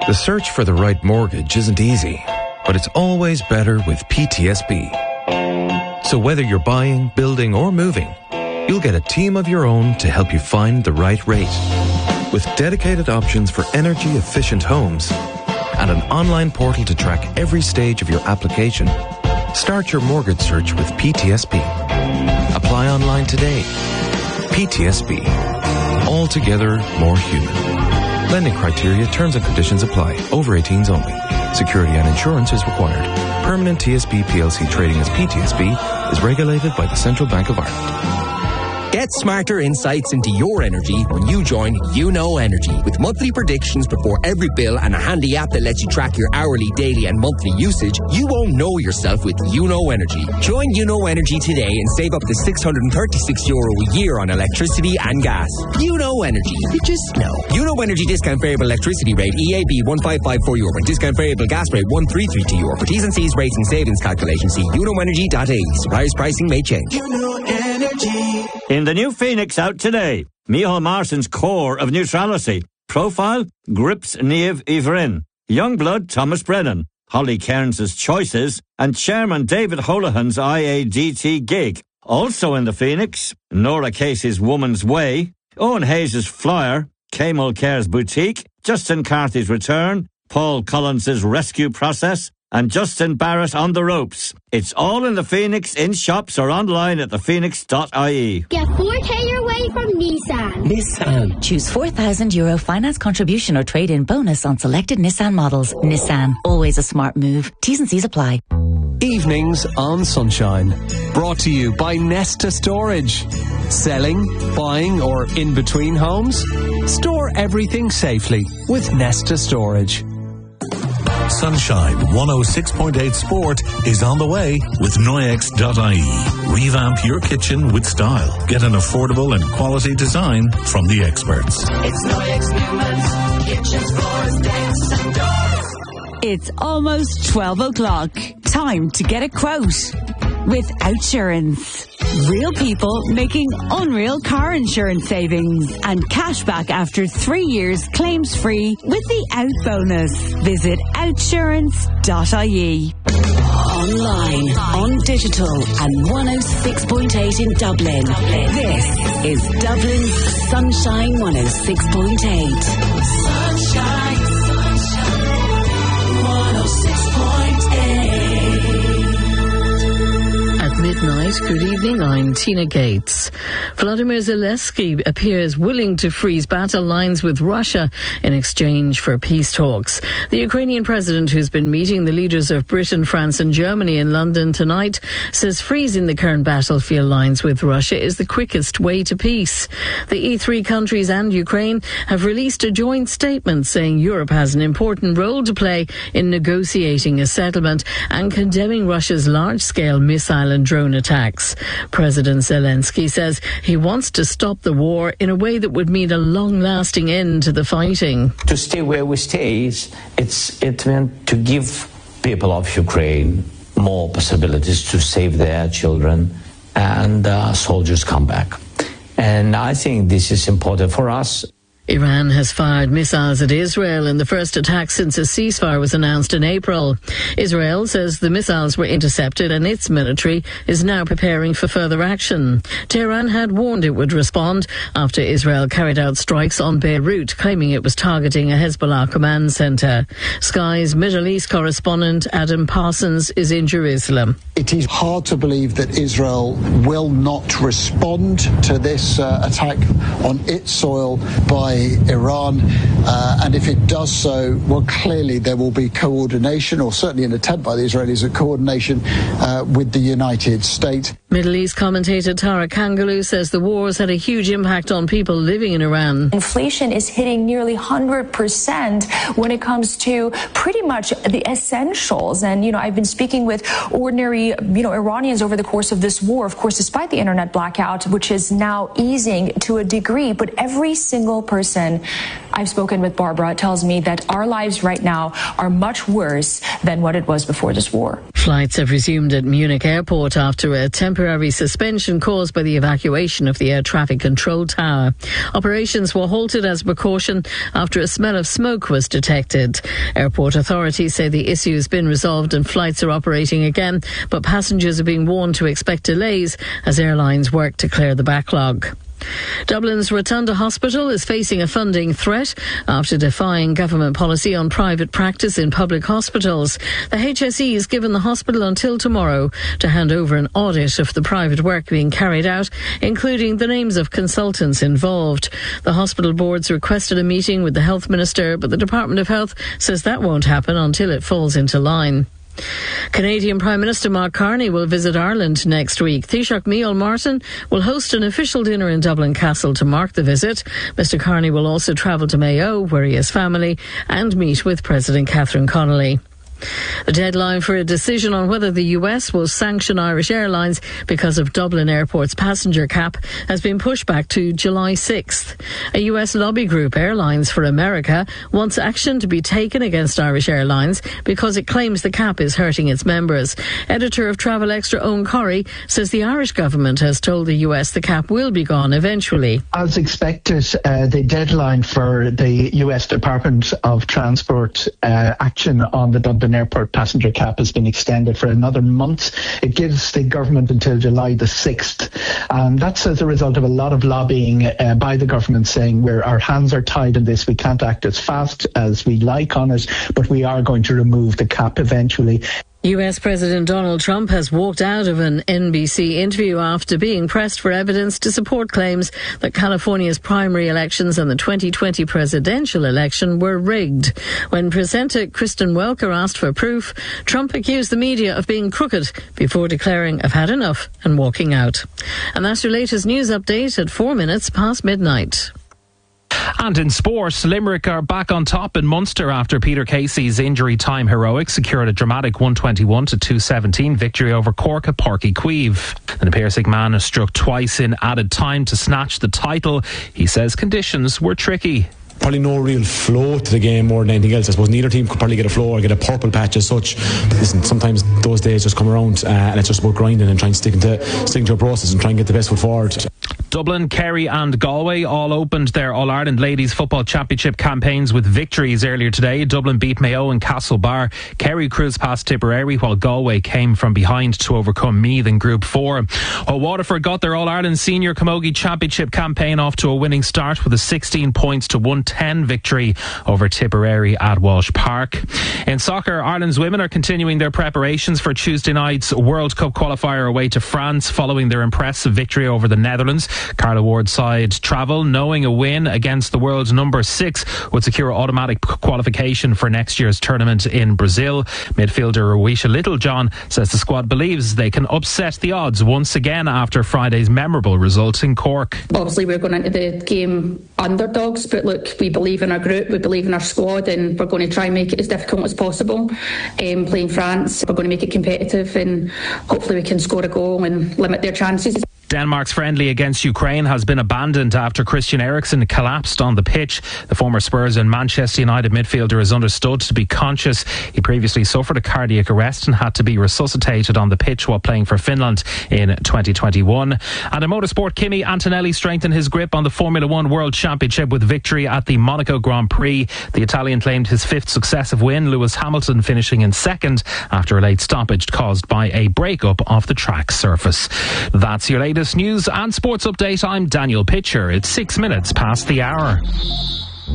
The search for the right mortgage isn't easy, but it's always better with PTSB. So whether you're buying, building, or moving, you'll get a team of your own to help you find the right rate. With dedicated options for energy-efficient homes and an online portal to track every stage of your application, start your mortgage search with PTSB. Apply online today. PTSB. Altogether more human. Lending criteria, terms and conditions apply. Over 18s only. Security and insurance is required. Permanent TSB PLC trading as PTSB is regulated by the Central Bank of Ireland. Get smarter insights into your energy when you join YouKnow Energy. With monthly predictions before every bill and a handy app that lets you track your hourly, daily and monthly usage, you won't know yourself with YouKnow Energy. Join YouKnow Energy today and save up to €636 a year on electricity and gas. YouKnow Energy. You just know. YouKnow Energy discount variable electricity rate EAB €1554 and discount variable gas rate €1332. For T's and C's rates and savings calculations, see YouKnowEnergy.ie. Suppliers pricing may change. YouKnow Energy. In the new Phoenix out today, Micheál Marson's Core of Neutrality. Profile, Grips Niamh Ivrin. Youngblood, Thomas Brennan. Holly Cairns' Choices. And Chairman David Holohan's IADT gig. Also in the Phoenix, Nora Casey's Woman's Way. Owen Hayes' Flyer. Kay Mulcair's Boutique. Justin Carthy's Return. Paul Collins' Rescue Process. And Justin Barrett on the Ropes. It's all in the Phoenix, in shops or online at thephoenix.ie. Get 4K your way from Nissan. Choose €4,000 finance contribution or trade-in bonus on selected Nissan models. Nissan, always a smart move. T's and C's apply. Evenings on Sunshine. Brought to you by Nesta Storage. Selling, buying or in between homes? Store everything safely with Nesta Storage. Sunshine 106.8 Sport is on the way with Noyex.ie. Revamp your kitchen with style. Get an affordable and quality design from the experts. It's Noyex Newman's Kitchens, Floors, Decks and Doors. It's almost 12 o'clock. Time to get a quote with Outsurance. Real people making unreal car insurance savings and cash back after 3 years claims free with the Out bonus. Visit outsurance.ie. Online, on digital and 106.8 in Dublin. This is Dublin's Sunshine 106.8. Sunshine, sunshine, 106.8. Midnight. Good evening, I'm Tina Gates. Volodymyr Zelensky appears willing to freeze battle lines with Russia in exchange for peace talks. The Ukrainian president, who's been meeting the leaders of Britain, France and Germany in London tonight, says freezing the current battlefield lines with Russia is the quickest way to peace. The E3 countries and Ukraine have released a joint statement saying Europe has an important role to play in negotiating a settlement and condemning Russia's large-scale missile and drone attacks. President Zelensky says he wants to stop the war in a way that would mean a long-lasting end to the fighting. To stay where we stay, it meant to give people of Ukraine more possibilities to save their children and soldiers come back. And I think this is important for us. Iran has fired missiles at Israel in the first attack since a ceasefire was announced in April. Israel says the missiles were intercepted and its military is now preparing for further action. Tehran had warned it would respond after Israel carried out strikes on Beirut, claiming it was targeting a Hezbollah command center. Sky's Middle East correspondent Adam Parsons is in Jerusalem. It is hard to believe that Israel will not respond to this attack on its soil by Iran, and if it does so, well, clearly there will be coordination, or certainly an attempt by the Israelis at coordination with the United States. Middle East commentator Tara Kangaloo says the war has had a huge impact on people living in Iran. Inflation is hitting nearly 100% when it comes to pretty much the essentials. And, I've been speaking with ordinary, Iranians over the course of this war, of course, despite the internet blackout, which is now easing to a degree, but every single person person I've spoken with, Barbara, tells me that our lives right now are much worse than what it was before this war. Flights have resumed at Munich airport after a temporary suspension caused by the evacuation of the air traffic control tower. Operations were halted as a precaution after a smell of smoke was detected. Airport authorities say the issue has been resolved and flights are operating again, but passengers are being warned to expect delays as airlines work to clear the backlog. Dublin's Rotunda Hospital is facing a funding threat after defying government policy on private practice in public hospitals. The HSE has given the hospital until tomorrow to hand over an audit of the private work being carried out, including the names of consultants involved. The hospital board's requested a meeting with the Health Minister, but the Department of Health says that won't happen until it falls into line. Canadian Prime Minister Mark Carney will visit Ireland next week. Taoiseach Micheál Martin will host an official dinner in Dublin Castle to mark the visit. Mr Carney will also travel to Mayo, where he has family, and meet with President Catherine Connolly. The deadline for a decision on whether the US will sanction Irish Airlines because of Dublin Airport's passenger cap has been pushed back to July 6th. A US lobby group, Airlines for America, wants action to be taken against Irish Airlines because it claims the cap is hurting its members. Editor of Travel Extra Owen Corrie says the Irish government has told the US the cap will be gone eventually. As expected, the deadline for the US Department of Transport action on the Dublin Airport passenger cap has been extended for another month. It gives the government until July the 6th. And that's as a result of a lot of lobbying by the government saying our hands are tied in this. We can't act as fast as we like on it, but we are going to remove the cap eventually. US President Donald Trump has walked out of an NBC interview after being pressed for evidence to support claims that California's primary elections and the 2020 presidential election were rigged. When presenter Kristen Welker asked for proof, Trump accused the media of being crooked before declaring, "I've had enough," and walking out. And that's your latest news update at 4 minutes past midnight. And in sport, Limerick are back on top in Munster after Peter Casey's injury time heroics secured a dramatic 121-217 victory over Cork at Páirc Uí Chaoimh. The Piercing man has struck twice in added time to snatch the title. He says conditions were tricky. Probably no real flow to the game more than anything else. I suppose neither team could probably get a flow or get a purple patch as such. Listen, sometimes those days just come around and it's just about grinding and trying to stick to a process and try and get the best foot forward. Dublin, Kerry and Galway all opened their All-Ireland Ladies Football Championship campaigns with victories earlier today. Dublin beat Mayo and Castlebar. Kerry cruised past Tipperary while Galway came from behind to overcome Meath in Group 4. Waterford got their All-Ireland Senior Camogie Championship campaign off to a winning start with a 16 points to 110 victory over Tipperary at Walsh Park. In soccer, Ireland's women are continuing their preparations for Tuesday night's World Cup qualifier away to France following their impressive victory over the Netherlands. Carla Ward's side travel knowing a win against the world's number 6 would secure automatic qualification for next year's tournament in Brazil. Midfielder Ruisha Littlejohn says the squad believes they can upset the odds once again after Friday's memorable result in Cork. Obviously we're going into the game underdogs, but look, we believe in our group, we believe in our squad, and we're going to try and make it as difficult as possible. Playing France, we're going to make it competitive and hopefully we can score a goal and limit their chances. Denmark's friendly against Ukraine has been abandoned after Christian Eriksen collapsed on the pitch. The former Spurs and Manchester United midfielder is understood to be conscious. He previously suffered a cardiac arrest and had to be resuscitated on the pitch while playing for Finland in 2021. And in motorsport, Kimi Antonelli strengthened his grip on the Formula One World Championship with victory at the Monaco Grand Prix. The Italian claimed his 5th successive win, Lewis Hamilton finishing in 2nd after a late stoppage caused by a breakup of the track surface. That's your latest news and sports update. I'm Daniel Pitcher. It's 6 minutes past the hour.